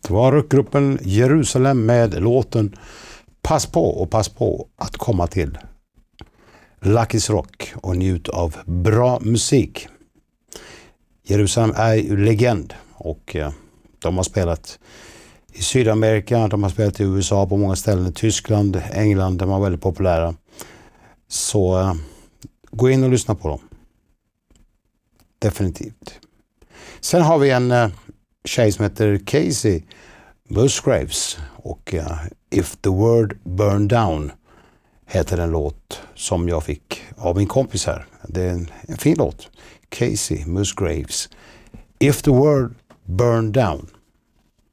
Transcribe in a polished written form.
Det var rockgruppen Jerusalem med låten Pass på att komma till Lucky's Rock och njut av bra musik. Jerusalem är ju legend och de har spelat i Sydamerika, de har spelat i USA på många ställen, Tyskland, England, de var väldigt populära. Så gå in och lyssna på dem. Definitivt. Sen har vi en tjej som heter Casey Musgraves och If the World Burned Down heter en låt som jag fick av min kompis här. Det är en fin låt. Casey Musgraves. If the World Burned Down.